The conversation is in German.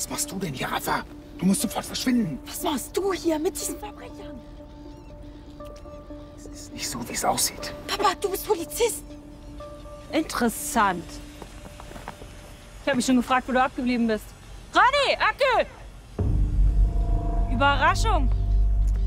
Was machst du denn hier, Rafa? Du musst sofort verschwinden. Was machst du hier mit diesen Verbrechern? Es ist nicht so, wie es aussieht. Papa, du bist Polizist. Interessant. Ich habe mich schon gefragt, wo du abgeblieben bist. Ronny, Akku! Überraschung.